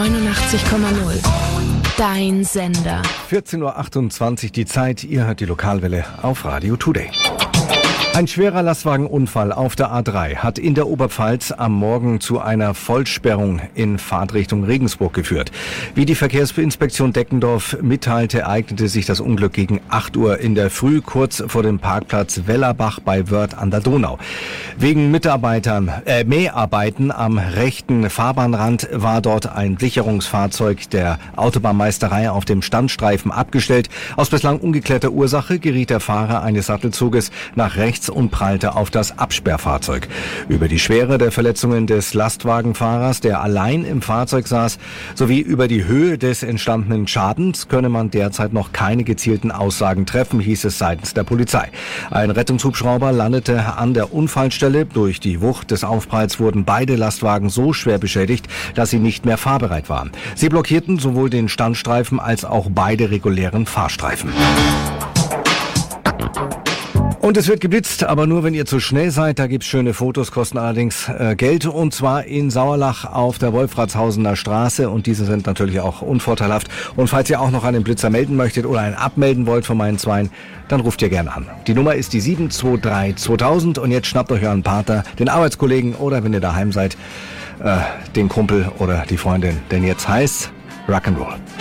89,0. Dein Sender. 14.28 Uhr die Zeit. Ihr hört die Lokalwelle auf Radio Today. Ein schwerer Lastwagenunfall auf der A3 hat in der Oberpfalz am Morgen zu einer Vollsperrung in Fahrtrichtung Regensburg geführt. Wie die Verkehrsinspektion Deckendorf mitteilte, ereignete sich das Unglück gegen 8 Uhr in der Früh, kurz vor dem Parkplatz Wellerbach bei Wörth an der Donau. Wegen Mäharbeiten am rechten Fahrbahnrand war dort ein Sicherungsfahrzeug der Autobahnmeisterei auf dem Standstreifen abgestellt. Aus bislang ungeklärter Ursache geriet der Fahrer eines Sattelzuges nach rechts und prallte auf das Absperrfahrzeug. Über die Schwere der Verletzungen des Lastwagenfahrers, der allein im Fahrzeug saß, sowie über die Höhe des entstandenen Schadens könne man derzeit noch keine gezielten Aussagen treffen, hieß es seitens der Polizei. Ein Rettungshubschrauber landete an der Unfallstelle. Durch die Wucht des Aufpralls wurden beide Lastwagen so schwer beschädigt, dass sie nicht mehr fahrbereit waren. Sie blockierten sowohl den Standstreifen als auch beide regulären Fahrstreifen. Und es wird geblitzt, aber nur, wenn ihr zu schnell seid. Da gibt's schöne Fotos, kosten allerdings Geld. Und zwar in Sauerlach auf der Wolfratshausener Straße. Und diese sind natürlich auch unvorteilhaft. Und falls ihr auch noch einen Blitzer melden möchtet oder einen abmelden wollt von meinen Zweien, dann ruft ihr gerne an. Die Nummer ist die 723 2000. Und jetzt schnappt euch euren Partner, den Arbeitskollegen oder, wenn ihr daheim seid, den Kumpel oder die Freundin. Denn jetzt heißt's Rock'n'Roll.